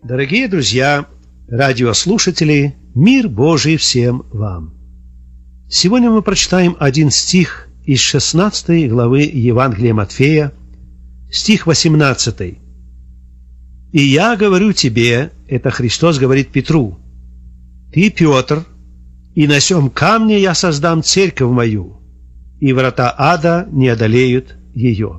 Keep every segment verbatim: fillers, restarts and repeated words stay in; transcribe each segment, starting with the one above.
Дорогие друзья, радиослушатели, мир Божий всем вам! Сегодня мы прочитаем один стих из шестнадцатой главы Евангелия Матфея, стих восемнадцатый. «И я говорю тебе, это Христос говорит Петру, ты, Петр, и на сем камне я создам церковь мою, и врата ада не одолеют ее».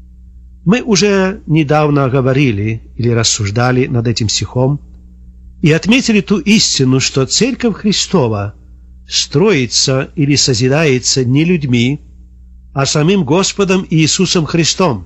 Мы уже недавно говорили или рассуждали над этим стихом и отметили ту истину, что Церковь Христова строится или созидается не людьми, а самим Господом Иисусом Христом,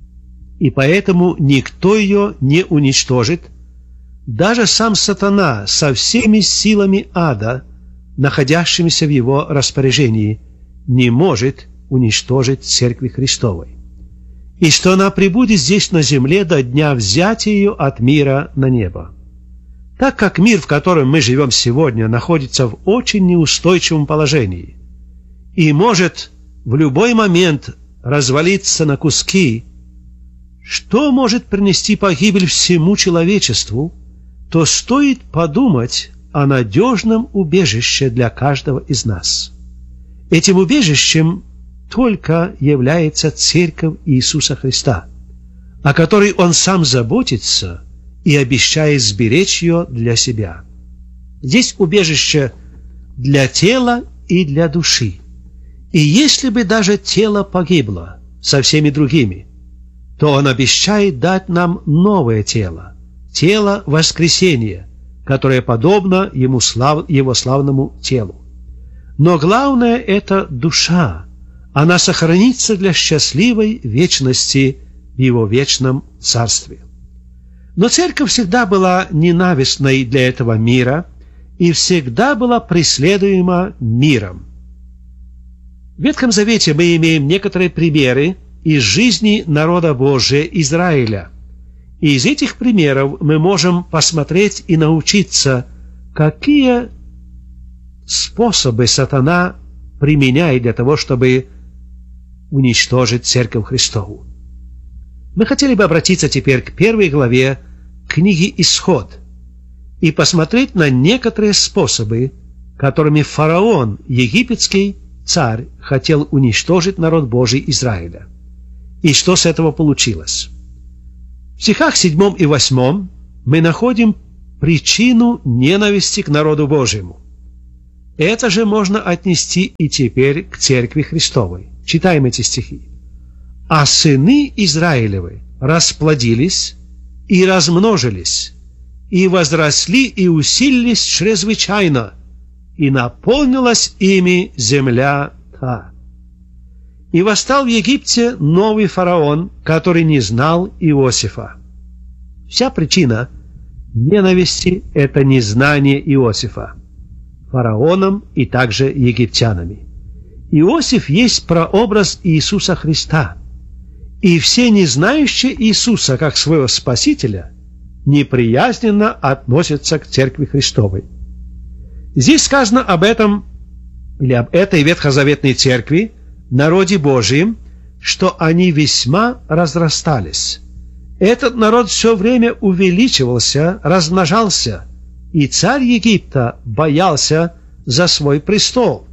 и поэтому никто ее не уничтожит, даже сам сатана со всеми силами ада, находящимися в его распоряжении, не может уничтожить Церкви Христовой, и что она пребудет здесь на земле до дня взятия ее от мира на небо. Так как мир, в котором мы живем сегодня, находится в очень неустойчивом положении и может в любой момент развалиться на куски, что может принести погибель всему человечеству, то стоит подумать о надежном убежище для каждого из нас. Этим убежищем только является Церковь Иисуса Христа, о которой Он сам заботится и обещает сберечь ее для себя. Здесь убежище для тела и для души. И если бы даже тело погибло со всеми другими, то Он обещает дать нам новое тело, тело воскресения, которое подобно Ему слав... Его славному телу. Но главное — это душа. Она сохранится для счастливой вечности в Его вечном Царстве. Но Церковь всегда была ненавистной для этого мира и всегда была преследуема миром. В Ветхом Завете мы имеем некоторые примеры из жизни народа Божия Израиля. И из этих примеров мы можем посмотреть и научиться, какие способы сатана применяет для того, чтобы уничтожить Церковь Христову. Мы хотели бы обратиться теперь к первой главе книги «Исход» и посмотреть на некоторые способы, которыми фараон, египетский царь, хотел уничтожить народ Божий Израиля. И что с этого получилось? В стихах седьмом и восьмом мы находим причину ненависти к народу Божьему. Это же можно отнести и теперь к Церкви Христовой. Читаем эти стихи. «А сыны Израилевы расплодились и размножились, и возросли и усилились чрезвычайно, и наполнилась ими земля та. И восстал в Египте новый фараон, который не знал Иосифа». Вся причина ненависти — это незнание Иосифа фараоном и также египтянами. Иосиф есть прообраз Иисуса Христа, и все, не знающие Иисуса как своего Спасителя, неприязненно относятся к Церкви Христовой. Здесь сказано об этом, или об этой ветхозаветной церкви, народе Божьем, что они весьма разрастались. Этот народ все время увеличивался, размножался, и царь Египта боялся за свой престол.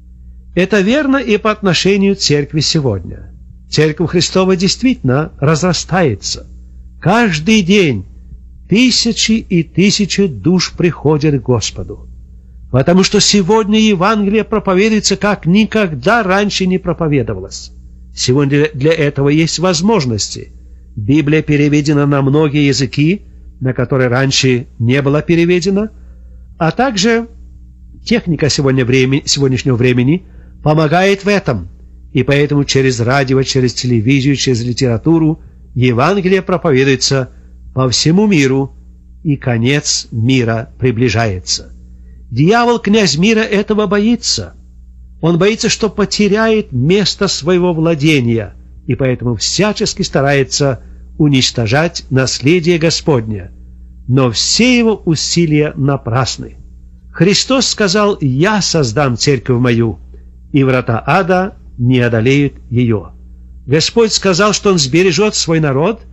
Это верно и по отношению к церкви сегодня. Церковь Христова действительно разрастается. Каждый день тысячи и тысячи душ приходят к Господу, потому что сегодня Евангелие проповедуется как никогда раньше не проповедовалось. Сегодня для этого есть возможности. Библия переведена на многие языки, на которые раньше не было переведено, а также техника сегодня времени, сегодняшнего времени помогает в этом, и поэтому через радио, через телевизию, через литературу Евангелие проповедуется по всему миру, и конец мира приближается. Дьявол, князь мира, этого боится. Он боится, что потеряет место своего владения, и поэтому всячески старается уничтожать наследие Господне. Но все его усилия напрасны. Христос сказал: «Я создам церковь мою, и врата ада не одолеют ее». Господь сказал, что Он сбережет свой народ,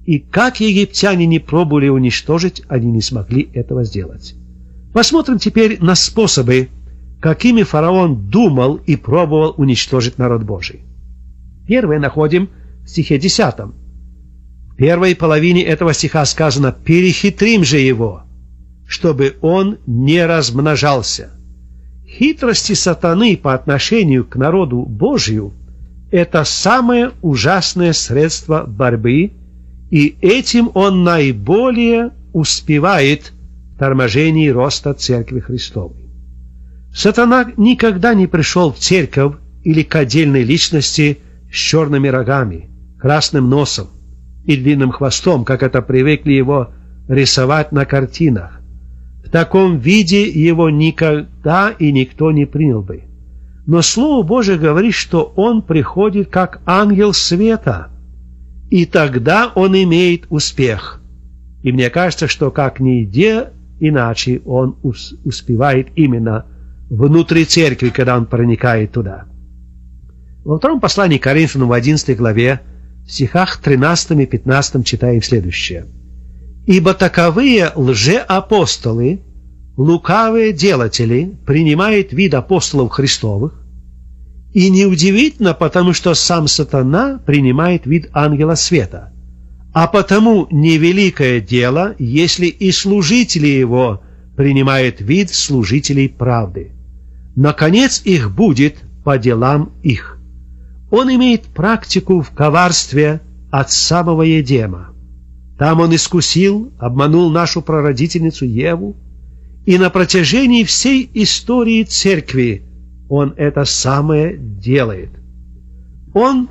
И как египтяне не пробовали уничтожить, они не смогли этого сделать. Посмотрим теперь на способы, какими фараон думал и пробовал уничтожить народ Божий. Первое находим в стихе десятом. В первой половине этого стиха сказано: «Перехитрим же его, чтобы он не размножался». Хитрости сатаны по отношению к народу Божию – это самое ужасное средство борьбы, и этим он наиболее успевает в торможении роста Церкви Христовой. Сатана никогда не пришел в церковь или к отдельной личности с черными рогами, красным носом и длинным хвостом, как это привыкли его рисовать на картинах. В таком виде его никогда и никто не принял бы. Но Слово Божие говорит, что он приходит как ангел света, и тогда он имеет успех. И мне кажется, что как нигде иначе он успевает именно внутри церкви, когда он проникает туда. Во втором послании к Коринфянам в одиннадцатой главе, в стихах тринадцатом и пятнадцатом читаем следующее. «Ибо таковые лжеапостолы, лукавые делатели, принимают вид апостолов Христовых, и неудивительно, потому что сам сатана принимает вид ангела света. А потому невеликое дело, если и служители его принимают вид служителей правды. Наконец их будет по делам их». Он имеет практику в коварстве от самого Едема. Там он искусил, обманул нашу прародительницу Еву, и на протяжении всей истории церкви он это самое делает. Он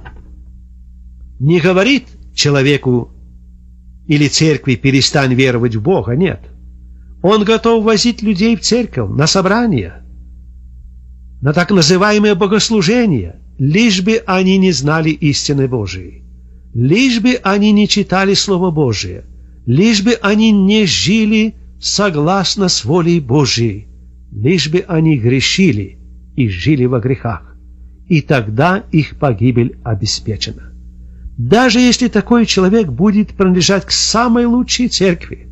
не говорит человеку или церкви: перестань веровать в Бога, нет. Он готов возить людей в церковь, на собрания, на так называемые богослужения, лишь бы они не знали истины Божией, лишь бы они не читали Слово Божие, лишь бы они не жили согласно с волей Божией, лишь бы они грешили и жили во грехах, и тогда их погибель обеспечена. Даже если такой человек будет принадлежать к самой лучшей церкви,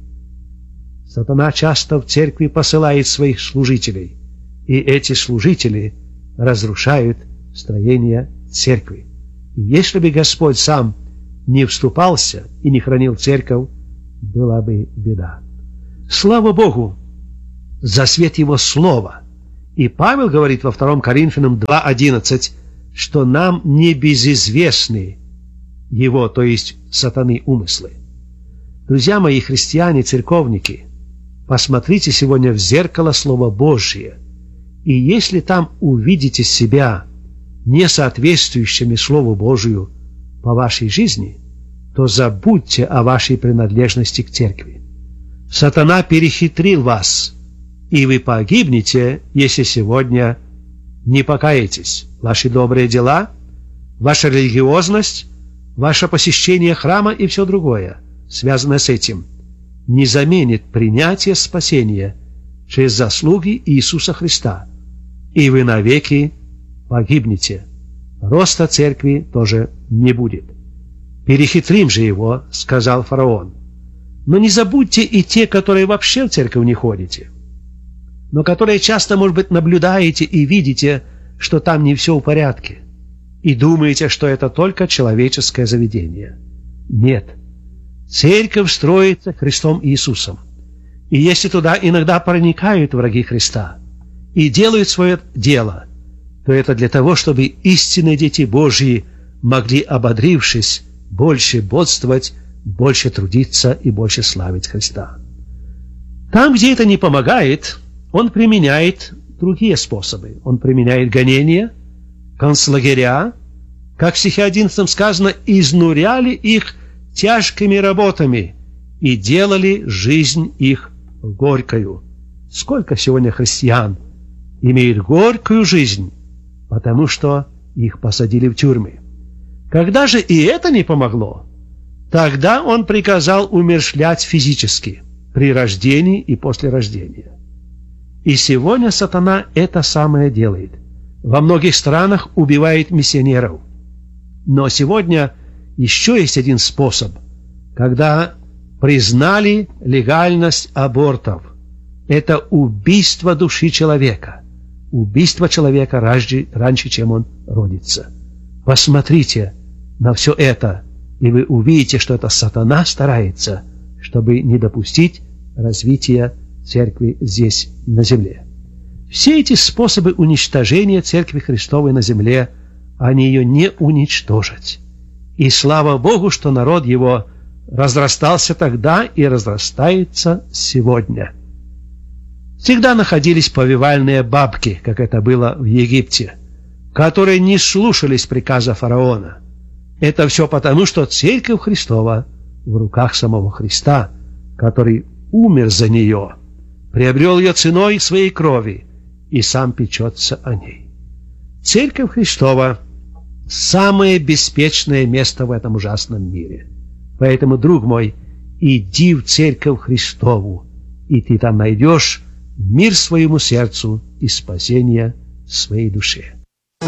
сатана часто в церкви посылает своих служителей, и эти служители разрушают строение церкви. И если бы Господь сам не вступался и не хранил церковь, была бы беда. Слава Богу за свет Его Слова. И Павел говорит во втором Коринфянам два одиннадцать, что нам не безизвестны его, то есть сатаны, умыслы. Друзья мои, христиане, церковники, посмотрите сегодня в зеркало Слова Божие, и если там увидите себя не соответствующими Слову Божию по вашей жизни, то забудьте о вашей принадлежности к церкви. Сатана перехитрил вас, и вы погибнете, если сегодня не покаетесь. Ваши добрые дела, ваша религиозность, ваше посещение храма и все другое, связанное с этим, не заменит принятие спасения через заслуги Иисуса Христа, и вы навеки погибнете. Роста церкви тоже не будет. «Перехитрим же его», — сказал фараон. Но не забудьте и те, которые вообще в церковь не ходите, но которые часто, может быть, наблюдаете и видите, что там не все в порядке, и думаете, что это только человеческое заведение. Нет. Церковь строится Христом Иисусом. И если туда иногда проникают враги Христа и делают свое дело, то это для того, чтобы истинные дети Божьи могли, ободрившись, больше бодствовать, больше трудиться и больше славить Христа. Там, где это не помогает, он применяет другие способы. Он применяет гонения, концлагеря, как в стихе одиннадцатом сказано, изнуряли их тяжкими работами и делали жизнь их горькою. Сколько сегодня христиан имеют горькую жизнь, потому что их посадили в тюрьмы. Когда же и это не помогло, тогда он приказал умерщвлять физически при рождении и после рождения. И сегодня сатана это самое делает. Во многих странах убивает миссионеров. Но сегодня еще есть один способ, когда признали легальность абортов. Это убийство души человека. Убийство человека раньше, раньше, чем он родится. Посмотрите на все это, и вы увидите, что это сатана старается, чтобы не допустить развития церкви здесь, на земле. Все эти способы уничтожения Церкви Христовой на земле, они ее не уничтожат. И слава Богу, что народ его разрастался тогда и разрастается сегодня. Всегда находились повивальные бабки, как это было в Египте, которые не слушались приказа фараона. Это все потому, что Церковь Христова в руках самого Христа, который умер за нее, приобрел ее ценой своей крови и сам печется о ней. Церковь Христова – самое беспечное место в этом ужасном мире. Поэтому, друг мой, иди в Церковь Христову, и ты там найдешь мир своему сердцу и спасение своей душе.